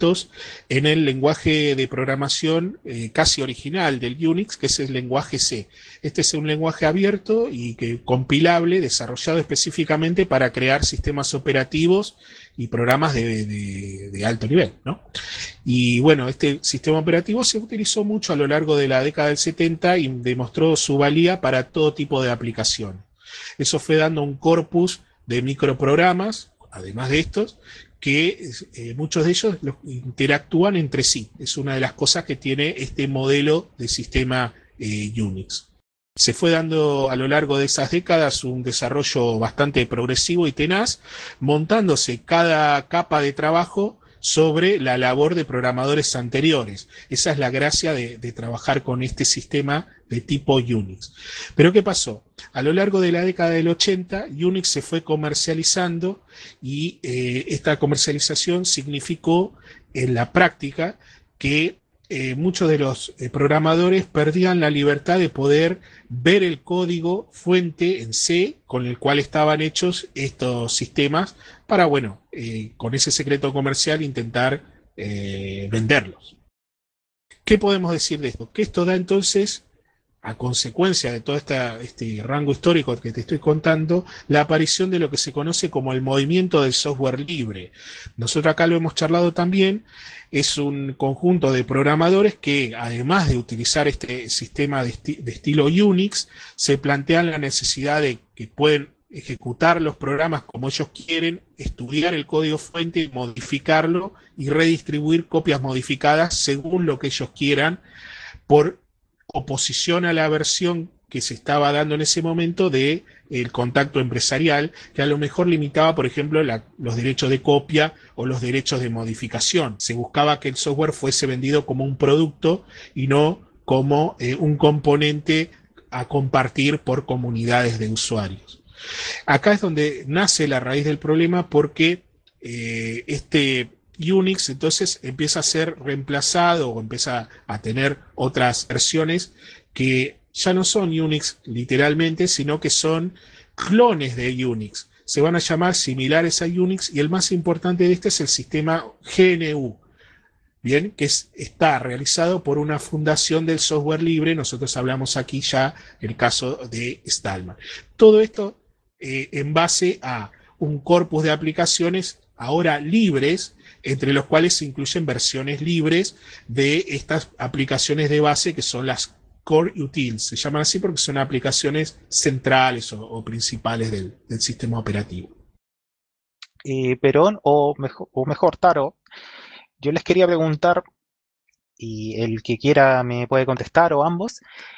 proyectos en el lenguaje de programación casi original del Unix, que es el lenguaje C. Este es un lenguaje abierto y compilable, desarrollado específicamente para crear sistemas operativos y programas de alto nivel, ¿no? Y bueno, este sistema operativo se utilizó mucho a lo largo de la década del 70 y demostró su valía para todo tipo de aplicación. Eso fue dando un corpus de microprogramas, además de estos, que muchos de ellos interactúan entre sí. Es una de las cosas que tiene este modelo de sistema Unix. Se fue dando a lo largo de esas décadas un desarrollo bastante progresivo y tenaz, montándose cada capa de trabajo sobre la labor de programadores anteriores. Esa es la gracia de trabajar con este sistema de tipo Unix. Pero ¿qué pasó? A lo largo de la década del 80, Unix se fue comercializando y esta comercialización significó en la práctica que muchos de los programadores perdían la libertad de poder ver el código fuente en C con el cual estaban hechos estos sistemas para, bueno, con ese secreto comercial intentar venderlos. ¿Qué podemos decir de esto? Que esto da entonces, a consecuencia de todo este rango histórico que te estoy contando, la aparición de lo que se conoce como el movimiento del software libre. Nosotros acá lo hemos charlado también, es un conjunto de programadores que, además de utilizar este sistema de estilo Unix, se plantean la necesidad de que pueden ejecutar los programas como ellos quieren, estudiar el código fuente, modificarlo y redistribuir copias modificadas según lo que ellos quieran, por oposición a la versión que se estaba dando en ese momento de el contacto empresarial, que a lo mejor limitaba, por ejemplo, los derechos de copia o los derechos de modificación. Se buscaba que el software fuese vendido como un producto y no como un componente a compartir por comunidades de usuarios. Acá es donde nace la raíz del problema, porque este Unix entonces empieza a ser reemplazado o empieza a tener otras versiones que ya no son Unix literalmente, sino que son clones de Unix. Se van a llamar similares a Unix y el más importante de este es el sistema GNU. Bien, que está realizado por una fundación del software libre. Nosotros hablamos aquí ya el caso de Stallman. Todo esto en base a un corpus de aplicaciones ahora libres, entre los cuales se incluyen versiones libres de estas aplicaciones de base que son las Core Utils. Se llaman así porque son aplicaciones centrales o principales del sistema operativo. Perón, o mejor Taro, yo les quería preguntar, y el que quiera me puede contestar, o ambos,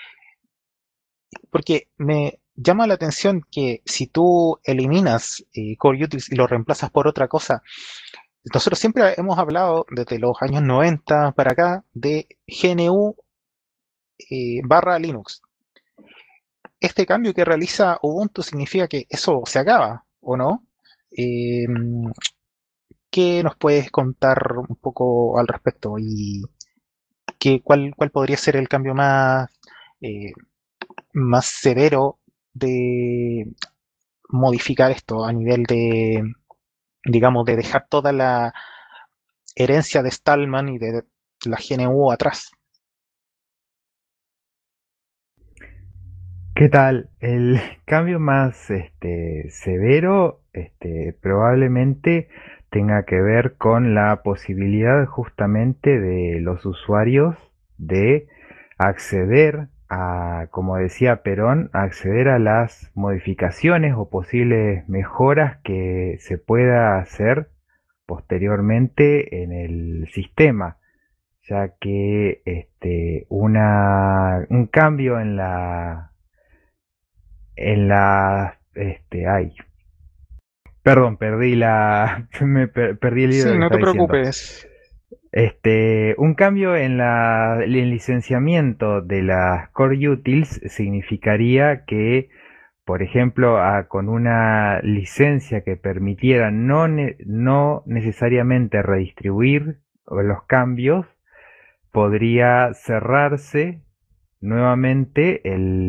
porque me llama la atención que si tú eliminas Core Utils y lo reemplazas por otra cosa, nosotros siempre hemos hablado desde los años 90 para acá de GNU barra Linux. Este cambio que realiza Ubuntu significa que eso se acaba, ¿o no? Eh, ¿Qué nos puedes contar un poco al respecto? ¿Y cuál podría ser el cambio eh, más severo de modificar esto a nivel de, digamos, de dejar toda la herencia de Stallman y de la GNU atrás? ¿Qué tal? El cambio más severo probablemente tenga que ver con la posibilidad justamente de los usuarios de acceder a, como decía Perón, acceder a las modificaciones o posibles mejoras que se pueda hacer posteriormente en el sistema, ya que un cambio ay, perdón, perdí el hilo de Sí, lo que no te estaba diciendo. preocupes. Un cambio en el licenciamiento de las Core Utils significaría que, por ejemplo, con una licencia que permitiera no necesariamente redistribuir los cambios, podría cerrarse nuevamente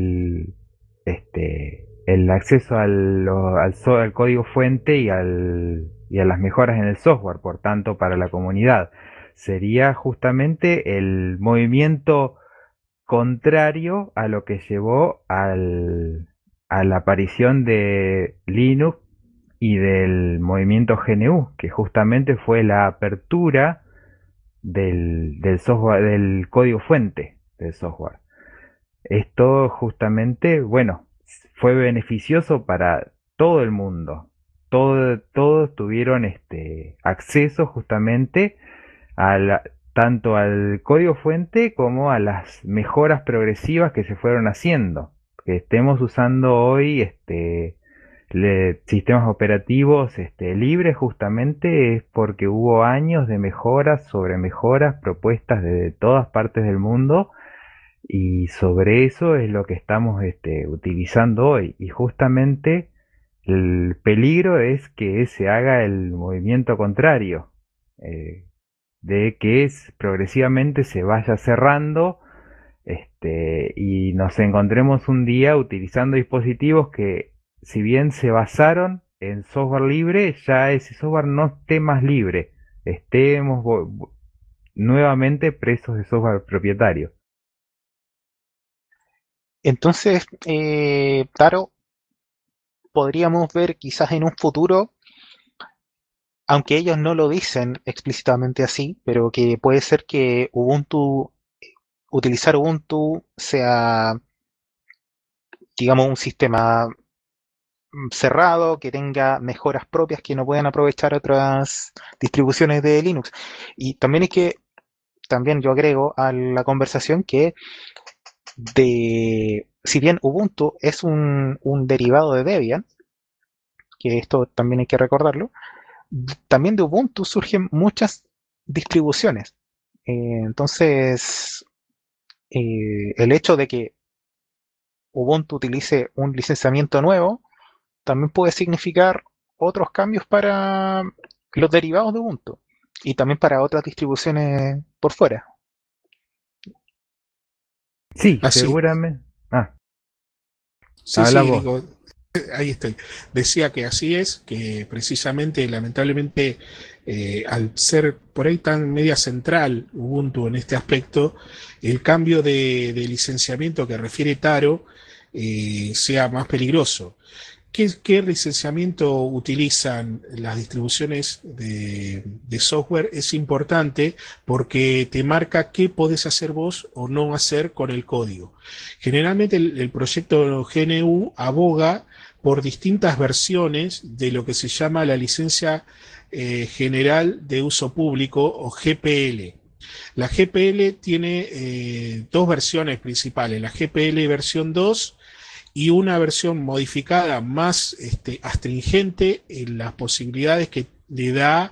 el acceso al código fuente y a las mejoras en el software, por tanto, para la comunidad. sería justamente el movimiento contrario a lo que llevó a la aparición de Linux y del movimiento GNU, que justamente fue la apertura del software, del código fuente del software. Esto justamente, bueno, fue beneficioso para todo el mundo. Todos tuvieron acceso justamente tanto al código fuente como a las mejoras progresivas que se fueron haciendo. Que estemos usando hoy sistemas operativos libres justamente es porque hubo años de mejoras sobre mejoras propuestas desde todas partes del mundo, y sobre eso es lo que estamos utilizando hoy. Y justamente el peligro es que se haga el movimiento contrario, de que progresivamente se vaya cerrando, y nos encontremos un día utilizando dispositivos que, si bien se basaron en software libre, ya ese software no esté más libre, estemos nuevamente presos de software propietario. Entonces, Taro, podríamos ver quizás en un futuro, aunque ellos no lo dicen explícitamente así, pero que puede ser que utilizar Ubuntu sea, digamos, un sistema cerrado, que tenga mejoras propias que no puedan aprovechar otras distribuciones de Linux. Y también también yo agrego a la conversación que si bien Ubuntu es un derivado de Debian, que esto también hay que recordarlo, también de Ubuntu surgen muchas distribuciones. Entonces, el hecho de que Ubuntu utilice un licenciamiento nuevo también puede significar otros cambios para los derivados de Ubuntu y también para otras distribuciones por fuera. Sí, Así, seguramente. sí, Habla sí, vos. digo, ahí estoy. Decía que así es, que precisamente, lamentablemente, al ser por ahí tan media central Ubuntu en este aspecto, el cambio de licenciamiento que refiere Taro sea más peligroso. ¿Qué licenciamiento utilizan las distribuciones de software? Es importante porque te marca qué podés hacer vos o no hacer con el código. Generalmente el proyecto GNU aboga por distintas versiones de lo que se llama la licencia general de uso público o GPL. La GPL tiene dos versiones principales, la GPL versión 2 y una versión modificada más astringente en las posibilidades que le da,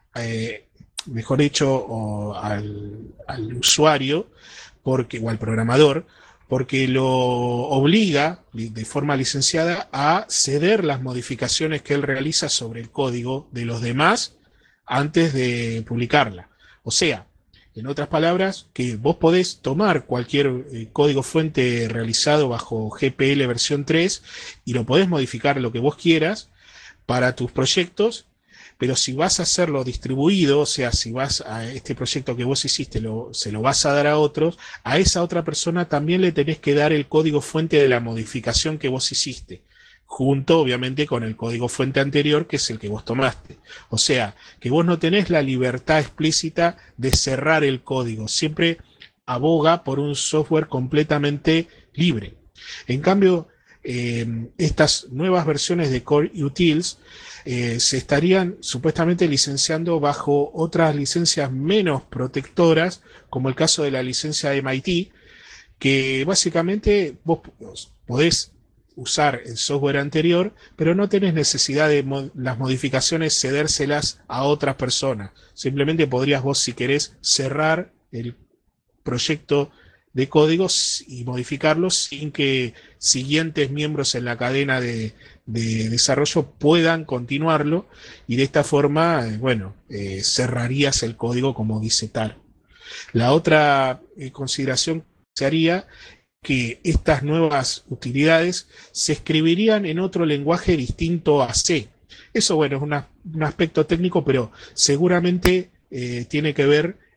mejor dicho, al usuario o al programador, porque lo obliga de forma licenciada a ceder las modificaciones que él realiza sobre el código de los demás antes de publicarla. O sea, en otras palabras, que vos podés tomar cualquier código fuente realizado bajo GPL versión 3 y lo podés modificar lo que vos quieras para tus proyectos, pero si vas a hacerlo distribuido, o sea, si vas a este proyecto que vos hiciste, se lo vas a dar a otros, a esa otra persona también le tenés que dar el código fuente de la modificación que vos hiciste, junto obviamente con el código fuente anterior, que es el que vos tomaste. O sea, que vos no tenés la libertad explícita de cerrar el código, siempre aboga por un software completamente libre. En cambio, estas nuevas versiones de Core Utils se estarían supuestamente licenciando bajo otras licencias menos protectoras, como el caso de la licencia de MIT, que básicamente vos podés usar el software anterior, pero no tenés necesidad de las modificaciones cedérselas a otras personas. Simplemente podrías vos, si querés, cerrar el proyecto de códigos y modificarlos sin que siguientes miembros en la cadena de desarrollo puedan continuarlo, y de esta forma, cerrarías el código como dice TAR. La otra consideración se haría que estas nuevas utilidades se escribirían en otro lenguaje distinto a C. Eso, bueno, es un aspecto técnico, pero seguramente tiene que ver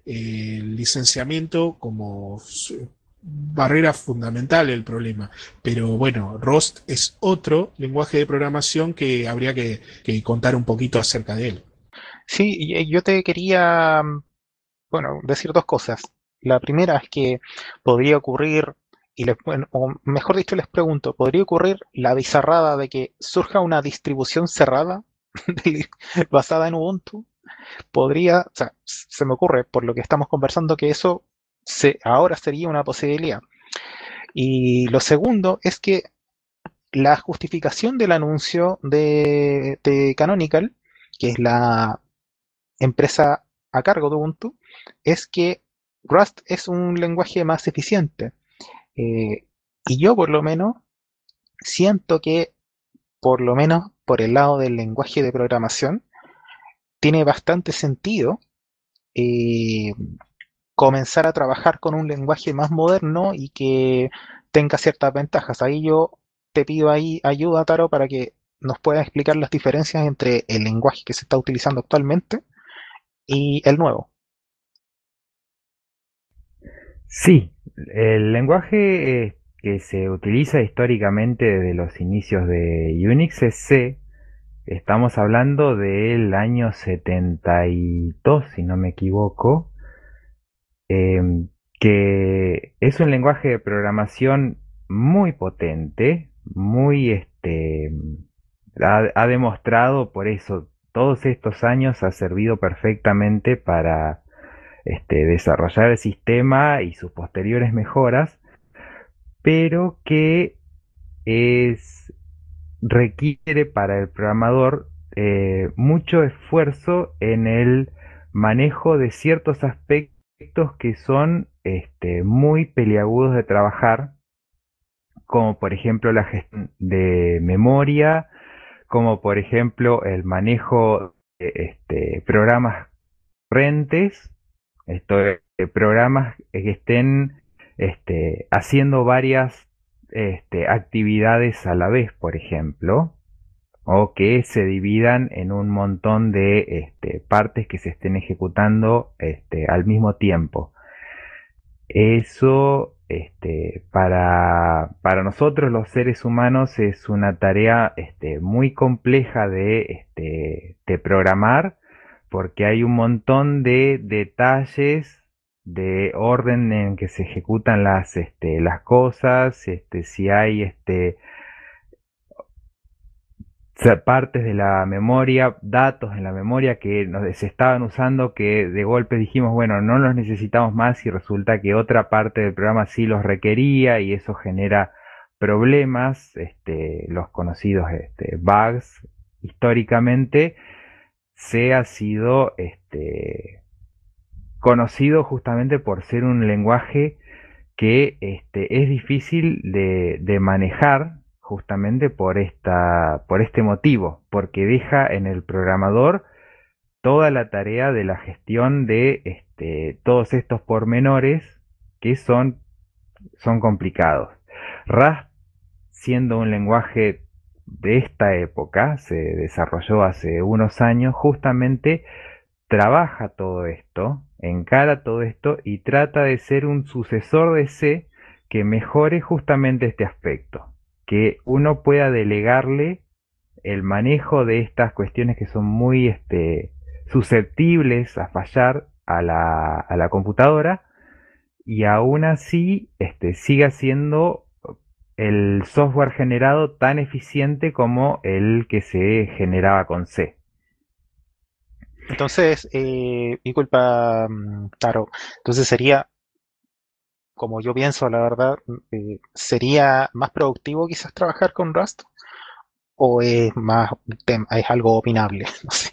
el licenciamiento como barrera fundamental del problema. Pero bueno, Rust es otro lenguaje de programación que habría que contar un poquito acerca de él. Sí, yo te quería, bueno, decir dos cosas. La primera es que podría ocurrir, bueno, o mejor dicho, les pregunto, ¿podría ocurrir la bizarrada de que surja una distribución cerrada basada en Ubuntu? Podría, o sea, se me ocurre, por lo que estamos conversando, que eso ahora sería una posibilidad. Y lo segundo es que la justificación del anuncio de Canonical, que es la empresa a cargo de Ubuntu, es que Rust es un lenguaje más eficiente. Y yo por lo menos siento que, por lo menos por el lado del lenguaje de programación, tiene bastante sentido eh, comenzar a trabajar con un lenguaje más moderno y que tenga ciertas ventajas. Ahí yo te pido ahí ayuda, Taro, para que nos puedas explicar las diferencias entre el lenguaje que se está utilizando actualmente y el nuevo. Sí, el lenguaje que se utiliza históricamente desde los inicios de Unix es C. Estamos hablando del año 72, si no me equivoco, que es un lenguaje de programación muy potente, muy ha demostrado por eso todos estos años ha servido perfectamente para desarrollar el sistema y sus posteriores mejoras, pero que es, requiere para el programador mucho esfuerzo en el manejo de ciertos aspectos que son muy peliagudos de trabajar, como por ejemplo la gestión de memoria, como por ejemplo el manejo de programas corrientes, programas que estén haciendo varias actividades a la vez, por ejemplo, o que se dividan en un montón de partes que se estén ejecutando al mismo tiempo. Eso para nosotros los seres humanos es una tarea muy compleja de programar porque hay un montón de detalles de orden en que se ejecutan las cosas, si hay partes de la memoria, datos en la memoria que se estaban usando que de golpe dijimos, bueno, no los necesitamos más y resulta que otra parte del programa sí los requería y eso genera problemas, los conocidos bugs históricamente se ha sido conocido justamente por ser un lenguaje que es difícil de manejar justamente por este motivo, porque deja en el programador toda la tarea de la gestión de todos estos pormenores que son complicados. Rust, siendo un lenguaje de esta época, se desarrolló hace unos años, justamente trabaja todo esto, encara todo esto y trata de ser un sucesor de C que mejore justamente este aspecto, que uno pueda delegarle el manejo de estas cuestiones que son muy susceptibles a fallar a la computadora y aún así siga siendo el software generado tan eficiente como el que se generaba con C. Entonces, disculpa, Taro, entonces sería, como yo pienso, la verdad, ¿sería más productivo quizás trabajar con Rust? ¿O es más, es algo opinable? No sé.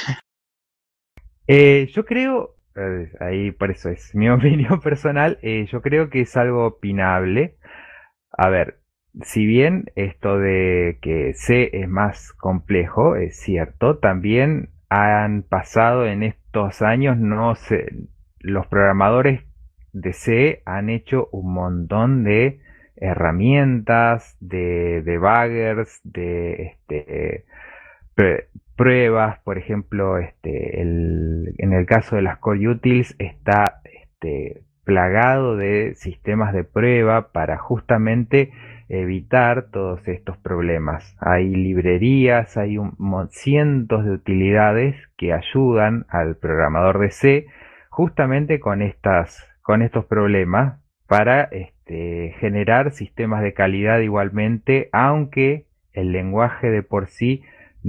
Yo creo, ahí por eso es mi opinión personal, yo creo que es algo opinable. A ver, si bien esto de que C es más complejo, es cierto, también han pasado en estos años, no sé, los programadores de C han hecho un montón de herramientas, de debuggers, de pruebas, por ejemplo, en el caso de las Core Utils está plagado de sistemas de prueba para justamente evitar todos estos problemas. Hay librerías, hay cientos de utilidades que ayudan al programador de C justamente con estos problemas para generar sistemas de calidad igualmente, aunque el lenguaje de por sí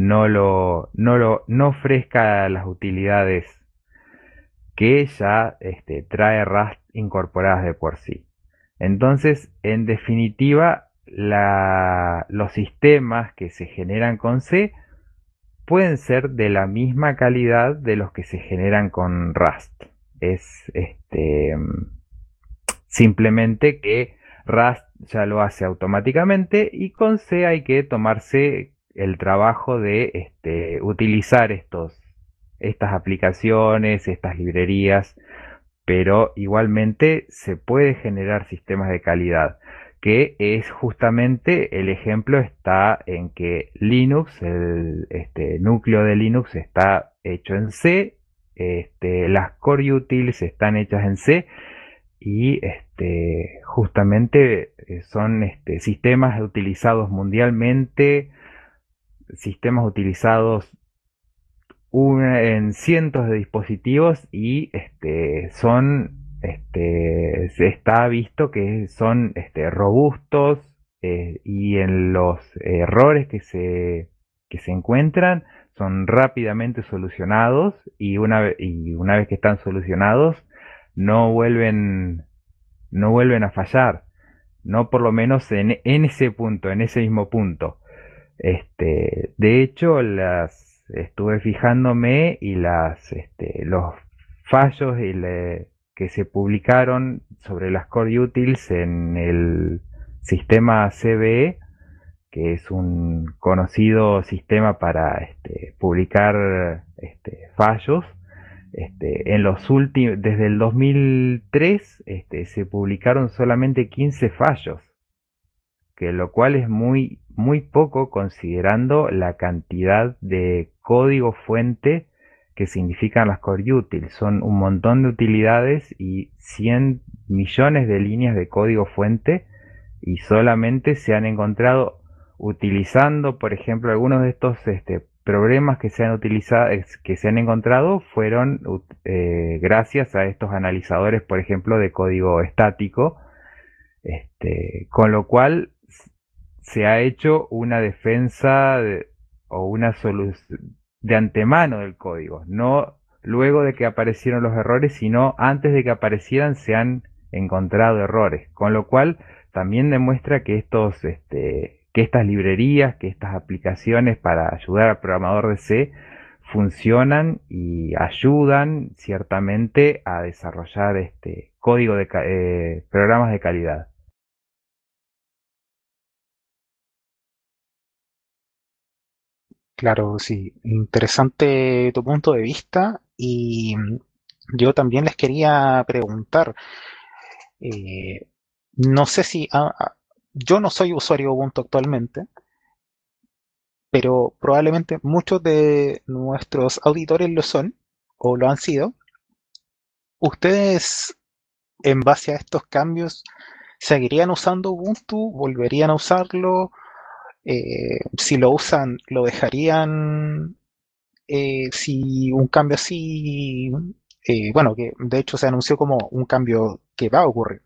no ofrezca las utilidades que ya trae Rust incorporadas de por sí. Entonces, en definitiva, los sistemas que se generan con C pueden ser de la misma calidad de los que se generan con Rust. Es simplemente que Rust ya lo hace automáticamente y con C hay que tomarse el trabajo de utilizar estas aplicaciones, estas librerías, pero igualmente se puede generar sistemas de calidad, que es justamente el ejemplo está en que Linux, el núcleo de Linux está hecho en C, las Core Utils están hechas en C y justamente son sistemas utilizados mundialmente, sistemas utilizados en cientos de dispositivos y se está visto que son robustos, y en los errores que se encuentran son rápidamente solucionados y una vez que están solucionados no vuelven, no vuelven a fallar, no por lo menos en ese punto, en ese mismo punto. De hecho, estuve fijándome y los fallos que se publicaron sobre las Core Utils en el sistema CVE, que es un conocido sistema para publicar fallos. Desde el 2003 se publicaron solamente 15 fallos, que lo cual es muy, muy poco considerando la cantidad de código fuente que significan las Core Utils. Son un montón de utilidades y 100 millones de líneas de código fuente y solamente se han encontrado utilizando, por ejemplo, algunos de estos problemas que se han utilizado, que se han encontrado fueron gracias a estos analizadores, por ejemplo, de código estático, con lo cual se ha hecho una defensa o una solución de antemano del código, no luego de que aparecieron los errores, sino antes de que aparecieran se han encontrado errores, con lo cual también demuestra que que estas librerías, que estas aplicaciones para ayudar al programador de C funcionan y ayudan ciertamente a desarrollar código de programas de calidad. Claro, sí, interesante tu punto de vista y yo también les quería preguntar, eh, no sé si yo no soy usuario de Ubuntu actualmente, pero probablemente muchos de nuestros auditores lo son o lo han sido. ¿Ustedes, en base a estos cambios, seguirían usando Ubuntu? ¿Volverían a usarlo? Si lo usan, ¿lo dejarían? Si un cambio así, bueno, que de hecho se anunció como un cambio que va a ocurrir.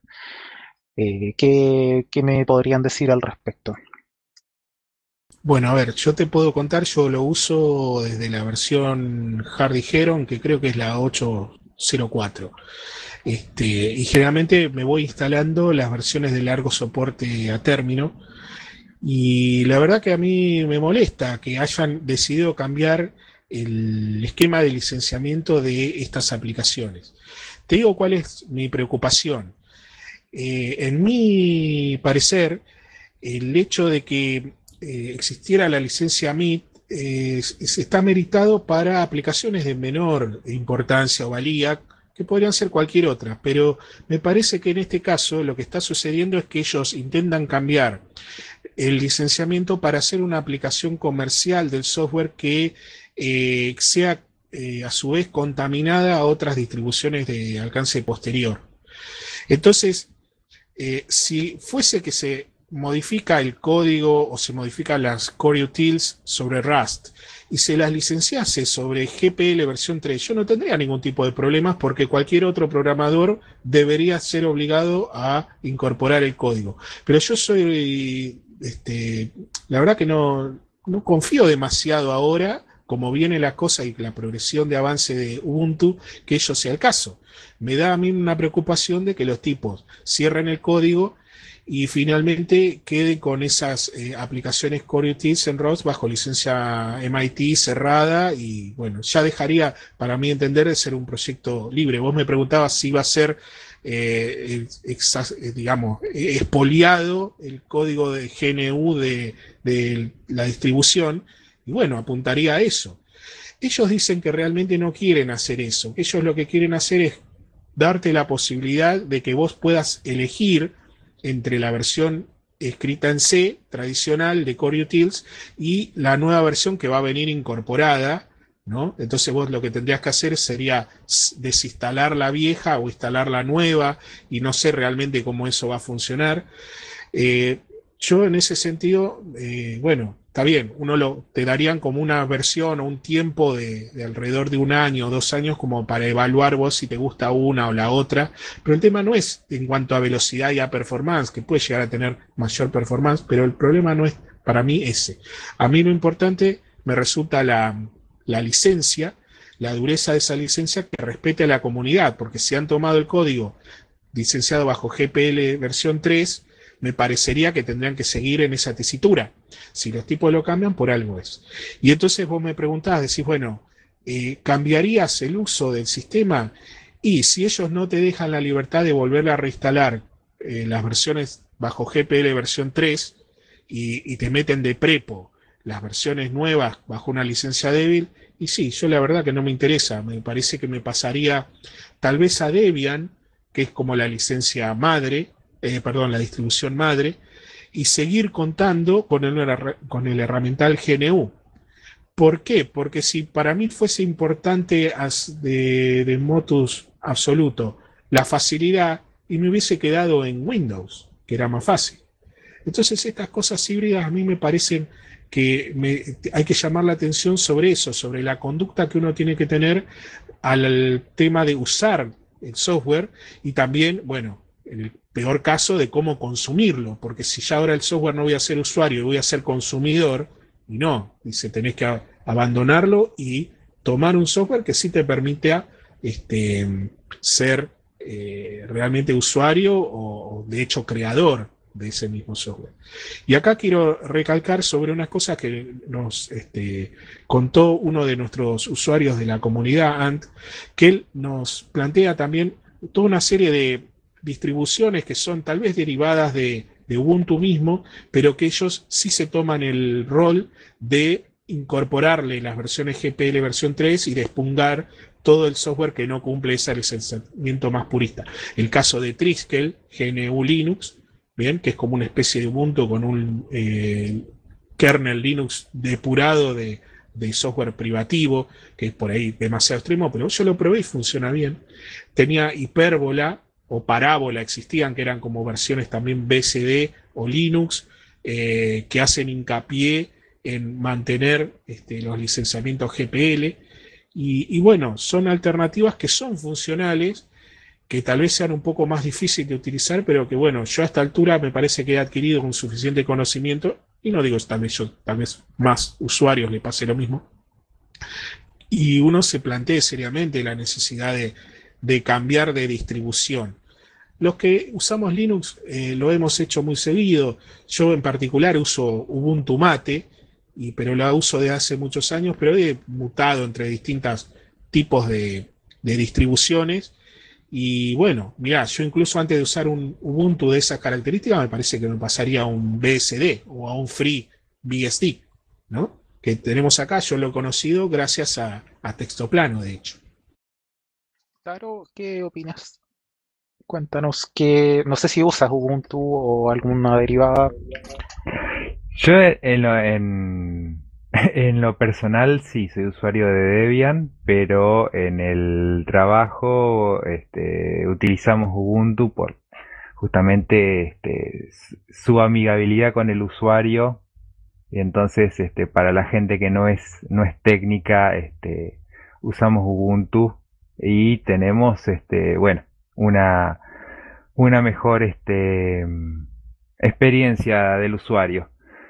¿Qué me podrían decir al respecto? Bueno, a ver, yo te puedo contar, yo lo uso desde la versión Hardy Heron, que creo que es la 8.04. Y generalmente me voy instalando las versiones de largo soporte a término. Y la verdad que a mí me molesta que hayan decidido cambiar el esquema de licenciamiento de estas aplicaciones. Te digo cuál es mi preocupación. En mi parecer, el hecho de que existiera la licencia MIT está meritado para aplicaciones de menor importancia o valía, que podrían ser cualquier otra, pero me parece que en este caso lo que está sucediendo es que ellos intentan cambiar el licenciamiento para hacer una aplicación comercial del software que sea a su vez contaminada a otras distribuciones de alcance posterior. Entonces, si fuese que se modifica el código o se modifican las core utils sobre Rust y se las licenciase sobre GPL versión 3, yo no tendría ningún tipo de problemas porque cualquier otro programador debería ser obligado a incorporar el código. Pero yo soy, la verdad que no confío demasiado ahora, como viene la cosa y la progresión de avance de Ubuntu, que ello sea el caso. Me da a mí una preocupación de que los tipos cierren el código y finalmente quede con esas aplicaciones Core Utils en ROS bajo licencia MIT cerrada y bueno, ya dejaría, para mí entender, de ser un proyecto libre. Vos me preguntabas si iba a ser, digamos, expoliado el código de GNU de la distribución y bueno, apuntaría a eso. Ellos dicen que realmente no quieren hacer eso, que ellos lo que quieren hacer es darte la posibilidad de que vos puedas elegir entre la versión escrita en C tradicional de Core Utils y la nueva versión que va a venir incorporada, ¿no? Entonces vos lo que tendrías que hacer sería desinstalar la vieja o instalar la nueva y no sé realmente cómo eso va a funcionar. Eh, yo en ese sentido, bueno, está bien, te darían como una versión o un tiempo de alrededor de un año o 2 años como para evaluar vos si te gusta una o la otra, pero el tema no es en cuanto a velocidad y a performance, que puede llegar a tener mayor performance, pero el problema no es para mí ese. A mí lo importante me resulta la licencia, la dureza de esa licencia que respete a la comunidad, porque si han tomado el código licenciado bajo GPL versión 3, me parecería que tendrían que seguir en esa tesitura. Si los tipos lo cambian, por algo es. Y entonces vos me preguntás, decís, bueno, ¿cambiarías el uso del sistema? Y si ellos no te dejan la libertad de volver a reinstalar las versiones bajo GPL versión 3 y te meten de prepo las versiones nuevas bajo una licencia débil, y sí, yo la verdad que no me interesa, me parece que me pasaría tal vez a Debian, que es como la licencia madre, perdón, la distribución madre, y seguir contando con el herramental GNU. ¿Por qué? Porque si para mí fuese importante de motus absoluto la facilidad y me hubiese quedado en Windows, que era más fácil. Entonces estas cosas híbridas a mí me parecen que hay que llamar la atención sobre eso, sobre la conducta que uno tiene que tener al tema de usar el software y también, bueno, en el peor caso de cómo consumirlo, porque si ya ahora el software no voy a ser usuario y voy a ser consumidor, y no, dice, tenés que abandonarlo y tomar un software que sí te permite ser realmente usuario o de hecho creador de ese mismo software. Y acá quiero recalcar sobre unas cosas que nos contó uno de nuestros usuarios de la comunidad ANT, que él nos plantea también toda una serie de distribuciones que son tal vez derivadas de Ubuntu mismo, pero que ellos sí se toman el rol de incorporarle las versiones GPL versión 3 y de expungar todo el software que no cumple ese licenciamiento más purista. El caso de Triskel, GNU Linux, bien, que es como una especie de Ubuntu con un kernel Linux depurado de software privativo, que es por ahí demasiado extremo, pero yo lo probé y funciona bien. Tenía Hipérbola o Parábola, existían, que eran como versiones también BSD o Linux, que hacen hincapié en mantener los licenciamientos GPL. Y bueno, son alternativas que son funcionales, que tal vez sean un poco más difíciles de utilizar, pero que bueno, yo a esta altura me parece que he adquirido con suficiente conocimiento, y no digo tal vez más usuarios le pase lo mismo, y uno se plantee seriamente la necesidad de cambiar de distribución. Los que usamos Linux lo hemos hecho muy seguido. Yo en particular uso Ubuntu Mate, pero la uso de hace muchos años, pero he mutado entre distintos tipos de distribuciones. Y bueno, mira, yo incluso antes de usar un Ubuntu de esas características, me parece que me pasaría a un BSD o a un FreeBSD, ¿no? Que tenemos acá, yo lo he conocido gracias a Texto Plano, de hecho. Claro, ¿qué opinas? Cuéntanos que no sé si usas Ubuntu o alguna derivada. Yo en lo personal sí soy usuario de Debian, pero en el trabajo utilizamos Ubuntu por justamente su amigabilidad con el usuario. Y entonces para la gente que no es técnica, usamos Ubuntu y tenemos bueno, una una mejor experiencia del usuario.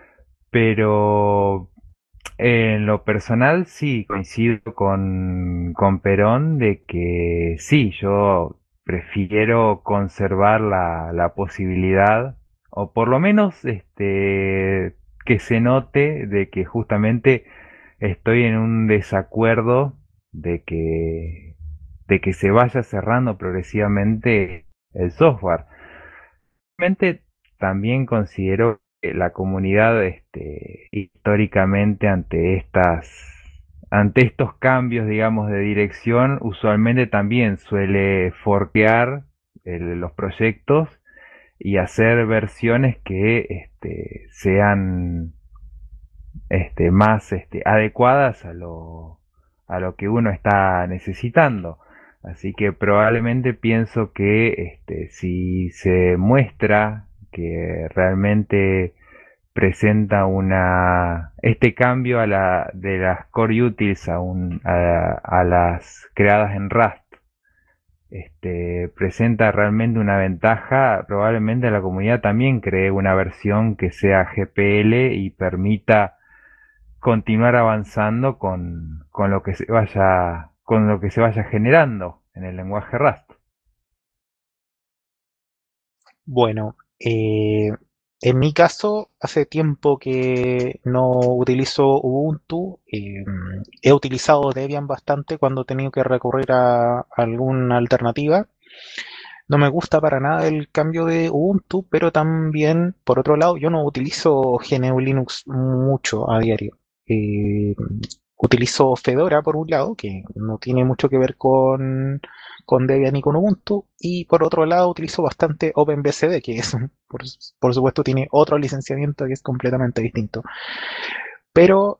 Pero en lo personal sí coincido con Perón de que sí, yo prefiero conservar la posibilidad, o por lo menos que se note de que justamente estoy en un desacuerdo de de que se vaya cerrando progresivamente el software. Realmente también considero que la comunidad históricamente ante estos cambios, digamos, de dirección, usualmente también suele forkear los proyectos y hacer versiones que sean más adecuadas a lo que uno está necesitando. Así que probablemente pienso que si se muestra que realmente presenta este cambio de las core utils a las creadas en Rust, presenta realmente una ventaja, probablemente la comunidad también cree una versión que sea GPL y permita continuar avanzando con lo que con lo que se vaya generando en el lenguaje Rust. Bueno, en mi caso, hace tiempo que no utilizo Ubuntu. He utilizado Debian bastante cuando he tenido que recurrir a alguna alternativa. No me gusta para nada el cambio de Ubuntu, pero también, por otro lado, yo no utilizo GNU Linux mucho a diario. Eh, Utilizo Fedora por un lado, que no tiene mucho que ver con Debian ni con Ubuntu, y por otro lado utilizo bastante OpenBSD, que es, por, por supuesto, tiene otro licenciamiento que es completamente distinto. Pero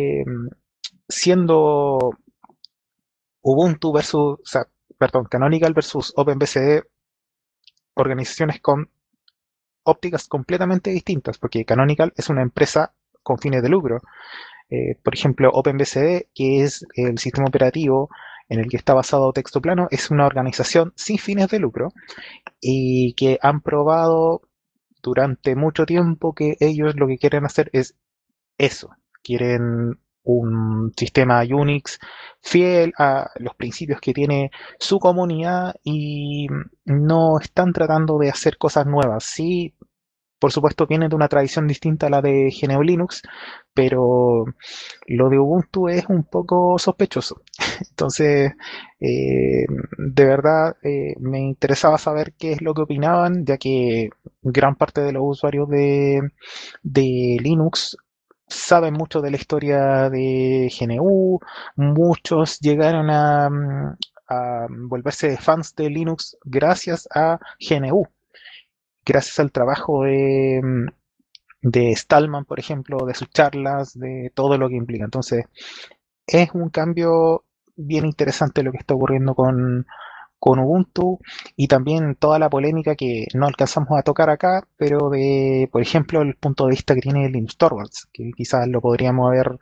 siendo Ubuntu versus, o sea, perdón, Canonical versus OpenBSD, organizaciones con ópticas completamente distintas, porque Canonical es una empresa con fines de lucro. Por ejemplo, OpenBSD, que es el sistema operativo en el que está basado Texto Plano, es una organización sin fines de lucro y que han probado durante mucho tiempo que ellos lo que quieren hacer es eso. Quieren un sistema Unix fiel a los principios que tiene su comunidad y no están tratando de hacer cosas nuevas. Sí, por supuesto viene de una tradición distinta a la de GNU Linux, pero lo de Ubuntu es un poco sospechoso. Entonces, de verdad, me interesaba saber qué es lo que opinaban, ya que gran parte de los usuarios de Linux saben mucho de la historia de GNU, muchos llegaron a volverse fans de Linux gracias a GNU, gracias al trabajo de Stallman, por ejemplo, de sus charlas, de todo lo que implica. Entonces, es un cambio bien interesante lo que está ocurriendo con Ubuntu y también toda la polémica que no alcanzamos a tocar acá, pero de, por ejemplo, el punto de vista que tiene Linus Torvalds, que quizás lo podríamos haber,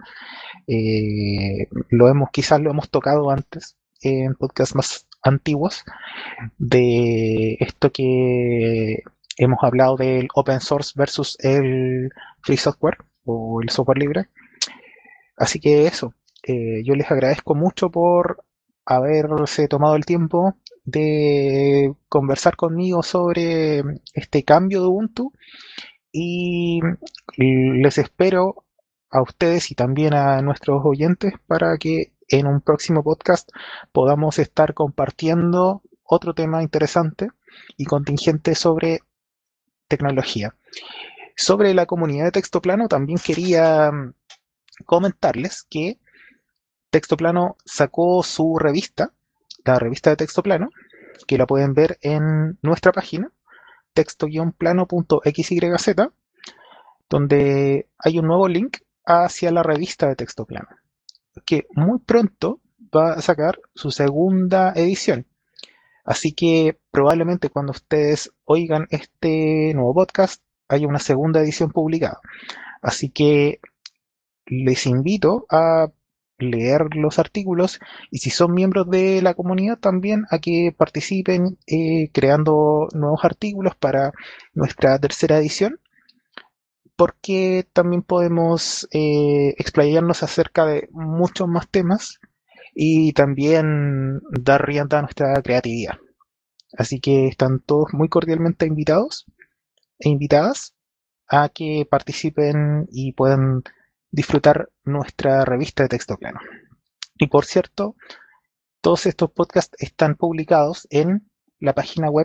quizás lo hemos tocado antes en podcasts más antiguos, de esto que hemos hablado del open source versus el free software o el software libre. Así que eso, yo les agradezco mucho por haberse tomado el tiempo de conversar conmigo sobre este cambio de Ubuntu y les espero a ustedes y también a nuestros oyentes para que en un próximo podcast podamos estar compartiendo otro tema interesante y contingente sobre tecnología. Sobre la comunidad de texto plano, también quería comentarles que Texto Plano sacó su revista, la revista de Texto Plano, que la pueden ver en nuestra página, texto-plano.xyz. donde hay un nuevo link hacia la revista de texto plano, que muy pronto va a sacar su segunda edición. Así que probablemente cuando ustedes oigan este nuevo podcast haya una segunda edición publicada. Así que les invito a leer los artículos y si son miembros de la comunidad también a que participen creando nuevos artículos para nuestra tercera edición, porque también podemos explayarnos acerca de muchos más temas y también dar rienda a nuestra creatividad. Así que están todos muy cordialmente invitados e invitadas a que participen y puedan disfrutar nuestra revista de texto plano. Y por cierto, todos estos podcasts están publicados en la página web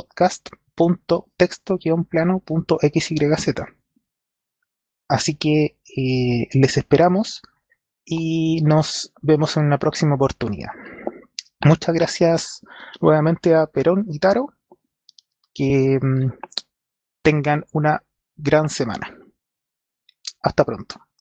podcast.texto-plano.xyz. Así que les esperamos y nos vemos en una próxima oportunidad. Muchas gracias nuevamente a Perón y Taro. Que tengan una gran semana. Hasta pronto.